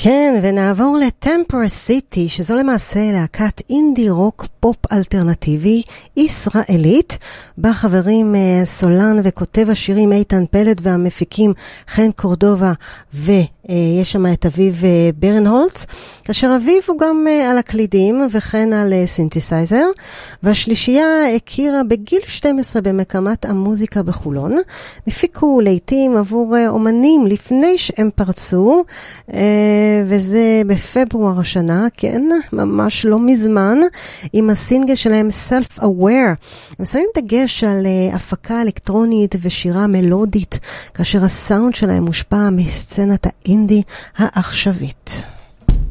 כן, ונעבור לטמפר סיטי, שזו למעשה להקת אינדי רוק פופ אלטרנטיבי ישראלית, בה חברים סולן וכותב השירים איתן פלד והמפיקים חן קורדובה, ויש שם את אביב ברנהולץ, כאשר אביב הוא גם על הקלידים וכן על סינתסייזר, והשלישייה הכירה בגיל 12 במקמת המוזיקה בחולון, הפיקו לעיתים עבור אומנים לפני שהם פרצו, וזה בפברואר השנה, כן, ממש לא מזמן, עם הסינגל שלהם Self-Aware. הם שמים דגש על הפקה אלקטרונית ושירה מלודית, כאשר הסאונד שלהם מושפע מסצנת האינדי העכשווית.